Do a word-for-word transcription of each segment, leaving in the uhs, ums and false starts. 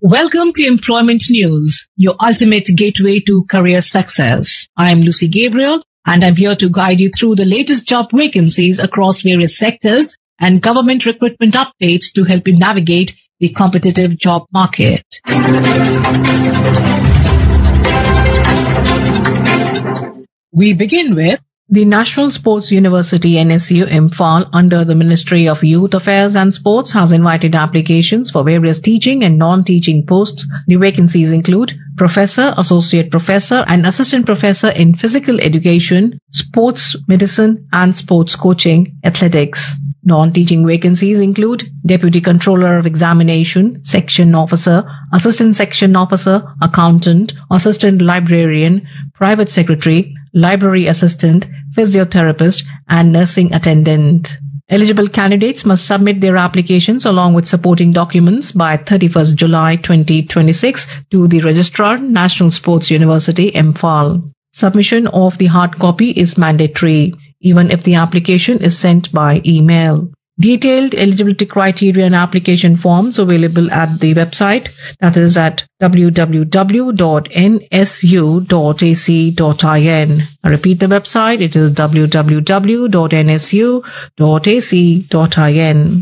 Welcome to Employment News, your ultimate gateway to career success. I am Lucy Gabriel, and I'm here to guide you through the latest job vacancies across various sectors and government recruitment updates to help you navigate the competitive job market. We begin with the National Sports University N S U Imphal under the Ministry of Youth Affairs and Sports has invited applications for various teaching and non-teaching posts. The vacancies include Professor, Associate Professor and Assistant Professor in Physical Education, Sports Medicine and Sports Coaching, Athletics. Non-teaching vacancies include Deputy Controller of Examination, Section Officer, Assistant Section Officer, Accountant, Assistant Librarian, Private Secretary, Library Assistant, Physiotherapist, and Nursing Attendant. Eligible candidates must submit their applications along with supporting documents by thirty-first July twenty twenty-six to the Registrar, National Sports University, Imphal. Submission of the hard copy is mandatory, even if the application is sent by email. Detailed eligibility criteria and application forms available at the website, that is at w w w dot n s u dot a c dot in. I repeat the website, it is w w w dot n s u dot a c dot in.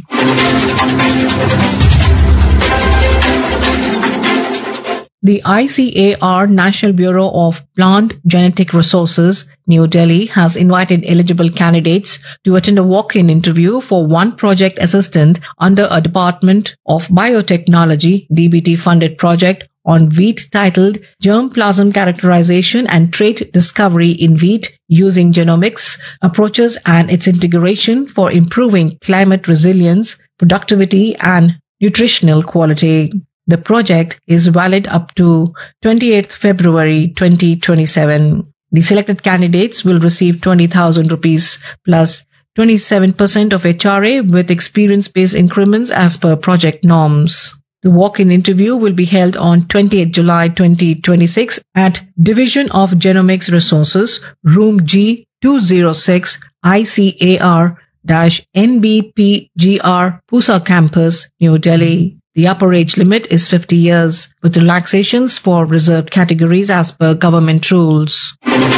The I C A R National Bureau of Plant Genetic Resources, New Delhi, has invited eligible candidates to attend a walk-in interview for one project assistant under a Department of Biotechnology D B T-funded project on wheat titled Germplasm Characterization and Trait Discovery in Wheat using Genomics Approaches and its Integration for Improving Climate Resilience, Productivity and Nutritional Quality. The project is valid up to twenty-eighth February twenty twenty-seven. The selected candidates will receive twenty thousand rupees plus twenty-seven percent of H R A with experience-based increments as per project norms. The walk-in interview will be held on twentieth July twenty twenty-six at Division of Genomics Resources, Room G two oh six, I C A R N B P G R, Pusa Campus, New Delhi. The upper age limit is fifty years, with relaxations for reserved categories as per government rules.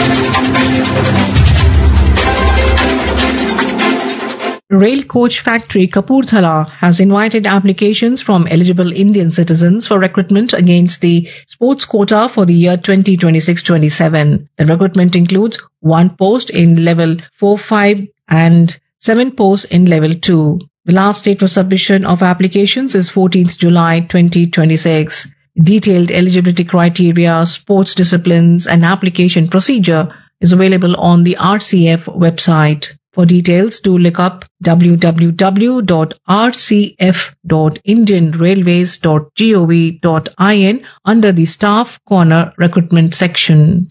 Rail Coach Factory Kapurthala has invited applications from eligible Indian citizens for recruitment against the sports quota for the year twenty twenty-six twenty-seven. The recruitment includes one post in level four five and seven posts in level two. The last date for submission of applications is fourteenth July twenty twenty-six. Detailed eligibility criteria, sports disciplines, and application procedure is available on the R C F website. For details, do look up w w w dot r c f dot indian railways dot gov dot in under the Staff Corner Recruitment section.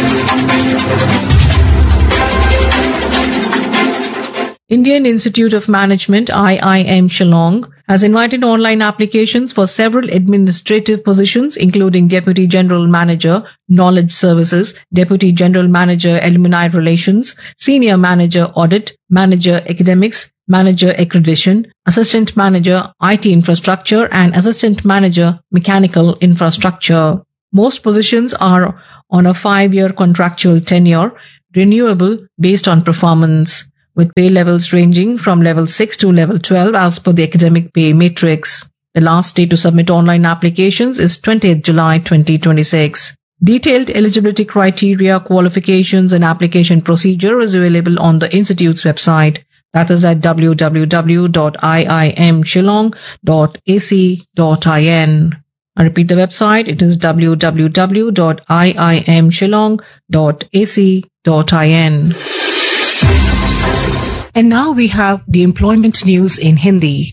Indian Institute of Management I I M Shillong has invited online applications for several administrative positions including Deputy General Manager, Knowledge Services, Deputy General Manager, Alumni Relations, Senior Manager, Audit, Manager, Academics, Manager, Accreditation, Assistant Manager, I T Infrastructure, and Assistant Manager, Mechanical Infrastructure. Most positions are on a five-year contractual tenure, renewable based on performance, with pay levels ranging from level six to level twelve as per the academic pay matrix. The last date to submit online applications is twentieth July twenty twenty-six. Detailed eligibility criteria, qualifications, and application procedure is available on the Institute's website. That is at w w w dot i i m shillong dot a c dot in. I repeat the website, it is w w w dot i i m shillong dot a c dot in. And now we have the employment news in Hindi.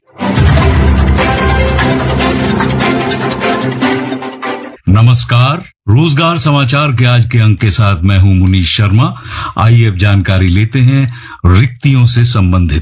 नमस्कार, रोजगार समाचार के आज के अंक के साथ मैं हूं मुनीश शर्मा। आइए अब जानकारी लेते हैं रिक्तियों से संबंधित।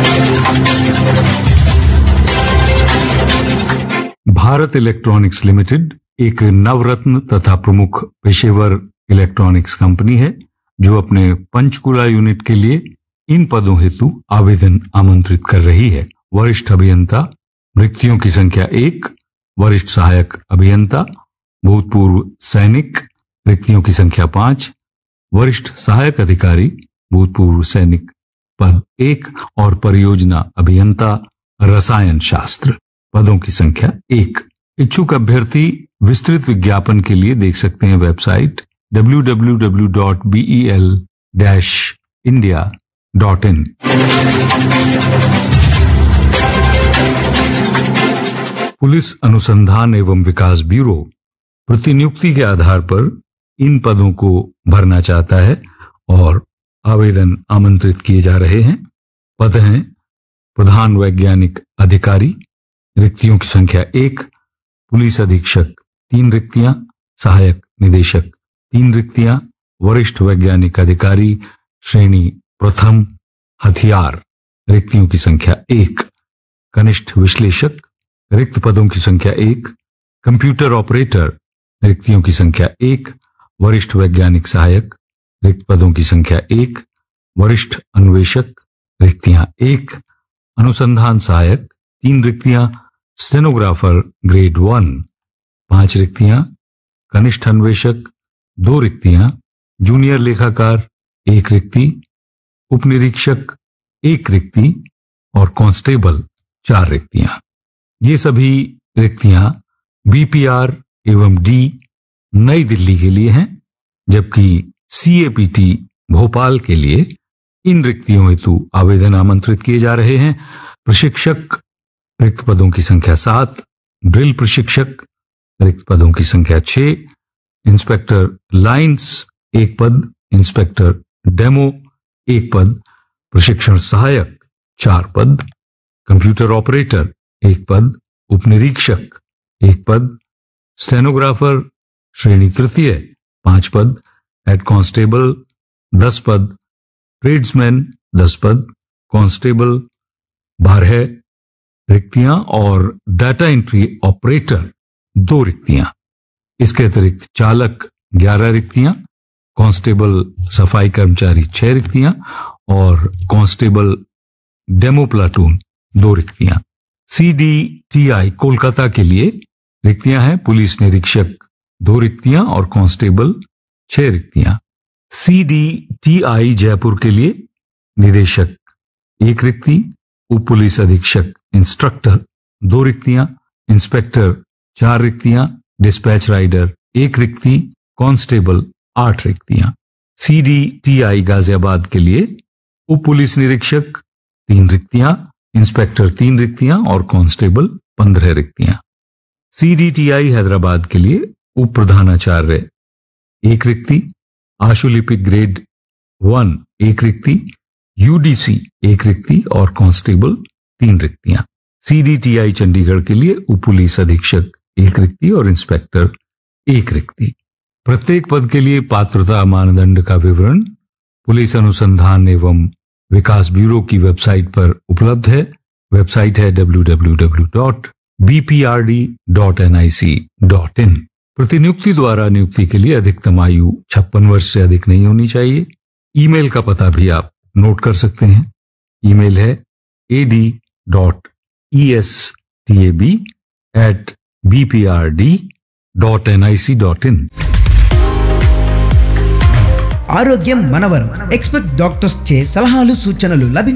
भारत इलेक्ट्रॉनिक्स लिमिटेड एक नवरत्न तथा प्रमुख पेशेवर इलेक्ट्रॉनिक्स कंपनी है जो अपने पंचकुला यूनिट के लिए इन पदों हेतु आवेदन आमंत्रित कर रही है। वरिष्ठ अभियंता, रिक्तियों की संख्या एक, वरिष्ठ सहायक अभियंता, भूतपूर्व सैनिक, रिक्तियों की संख्या पांच। वरिष्ठ सहायक अधिकारी, भूतपूर्व सैनिक, पद एक। और परियोजना अभियंता, रसायन शास्त्र, पदों की संख्या एक। इच्छुक अभ्यर्थी विस्तृत विज्ञापन के लिए देख सकते हैं website W W W dot B E L dash India dot in. Police अनुसंधान एवं विकास ब्यूरो प्रतिनियुक्ति के आधार पर इन पदों को भरना चाहता है और आवेदन आमंत्रित किए जा रहे हैं। पद हैं प्रधान वैज्ञानिक अधिकारी, रिक्तियों की संख्या एक। पुलिस अधीक्षक, तीन रिक्तियां। सहायक निदेशक, तीन रिक्तियां। वरिष्ठ वैज्ञानिक अधिकारी, श्रेणी प्रथम, हथियार, रिक्तियों की संख्या एक। कनिष्ठ विश्लेषक, रिक्त पदों की संख्या एक। कंप्यूटर ऑपरेटर, रिक्तियों की संख्या एक। वरिष्ठ वैज्ञानिक सहायक, रिक्त पदों की संख्या एक। वरिष्ठ अन्वेषक, रिक्तियां एक। अनुसंधान सहायक, तीन रिक्तियां। स्टेनोग्राफर ग्रेड वन, पांच रिक्तियां। कनिष्ठ अन्वेषक, दो रिक्तियां। जूनियर लेखाकार, एक रिक्ति। उपनिरीक्षक, एक रिक्ति। और कांस्टेबल, चार रिक्तियां। ये सभी रिक्तियां बीपीआर एवं डी नई दिल्ली के लिए हैं, जबकि सीएपीटी भोपाल के लिए इन रिक्तियों हेतु आवेदन आमंत्रित किए जा रहे हैं। प्रशिक्षक, रिक्त पदों की संख्या सात। ड्रिल प्रशिक्षक, रिक्त पदों की संख्या छह। इंस्पेक्टर लाइंस, एक पद। इंस्पेक्टर डेमो, एक पद। प्रशिक्षण सहायक, चार पद। कंप्यूटर ऑपरेटर, एक पद। उपनिरीक्षक, एक पद। स्टेनोग्राफर श्रेणी तृतीय, पांच पद। हेड कांस्टेबल, दस पद। ट्रेड्समैन, दस पद। कांस्टेबल, बारह रिक्तियां। और डाटा एंट्री ऑपरेटर, दो रिक्तियां। इसके अतिरिक्त चालक, ग्यारह रिक्तियां। कांस्टेबल सफाई कर्मचारी, छह रिक्तियां। और कांस्टेबल डेमो प्लाटून, दो रिक्तियां। सीडीटीआई कोलकाता के लिए रिक्तियां हैं पुलिस निरीक्षक, दो रिक्तियां। और कांस्टेबल, छह रिक्तियां। सीडीटीआई जयपुर के लिए निदेशक, एक रिक्ति। उप पुलिस अधीक्षक इंस्ट्रक्टर, दो रिक्तियां। इंस्पेक्टर, चार रिक्तियां। डिस्पैच राइडर, एक रिक्ति। कांस्टेबल, आठ रिक्तियां। सीडीटीआई गाजियाबाद के लिए उप पुलिस निरीक्षक, तीन रिक्तियां। इंस्पेक्टर, तीन रिक्तियां। और कांस्टेबल, पंद्रह रिक्तियां। सीडीटीआई हैदराबाद के लिए उप प्रधानाचार्य, एक रिक्ति। आशुलिपिक ग्रेड वन, एक रिक्ति। यूडीसी, एक रिक्ति। और कांस्टेबल, तीन रिक्तियां। सीडीटीआई चंडीगढ़ के लिए उप पुलिस अधीक्षक, एक रिक्ति। और इंस्पेक्टर, एक रिक्ति। प्रत्येक पद के लिए पात्रता मानदंड का विवरण पुलिस अनुसंधान एवं विकास ब्यूरो की वेबसाइट पर उपलब्ध है। वेबसाइट है W W W dot B P R D dot N I C dot in. प्रतिनियुक्ति द्वारा नियुक्ति के लिए अधिकतम आयु छप्पन वर्ष से अधिक नहीं होनी चाहिए। ईमेल का पता भी आप नोट कर सकते हैं। ईमेल है A D dot E S T A B eight B P R D dot N I C dot in. ఆరోగ్యం మనవరం ఎక్స్పెక్ట్ డాక్టర్స్ చే సలహాలు సూచనలు లభించ